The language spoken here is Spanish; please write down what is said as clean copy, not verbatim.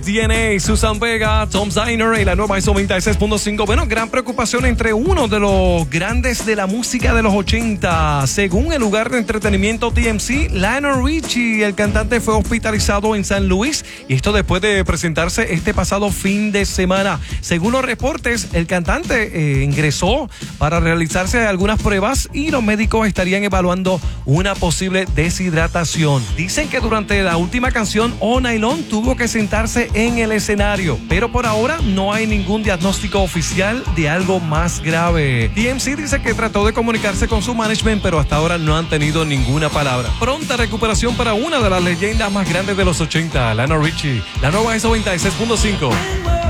DNA, Susan Vega, Tom Ziner y la nueva ISO 96.5. Bueno, gran preocupación entre uno de los grandes de la música de los 80. Según el lugar de entretenimiento TMZ, Lionel Richie, el cantante, fue hospitalizado en San Luis, y esto después de presentarse este pasado fin de semana. Según los reportes, el cantante ingresó para realizarse algunas pruebas y los médicos estarían evaluando una posible deshidratación. Dicen que durante la última canción, All Night Long, tuvo que sentarse en el escenario, pero por ahora no hay ningún diagnóstico oficial de algo más grave. TMZ dice que trató de comunicarse con su management, pero hasta ahora no han tenido ninguna palabra. Pronta recuperación para una de las leyendas más grandes de los 80, Lionel Richie. La nueva ISO 96.5.